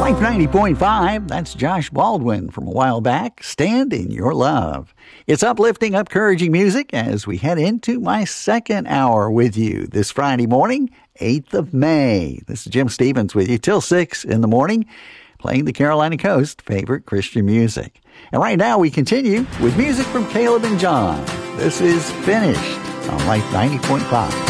Life 90.5, that's Josh Baldwin from a while back, Stand in Your Love. It's uplifting, encouraging music as we head into my second hour with you this Friday morning, 8th of May. This is Jim Stevens with you till 6 in the morning, playing the Carolina Coast favorite Christian music. And right now we continue with music from Caleb and John. This is Finished on Life 90.5.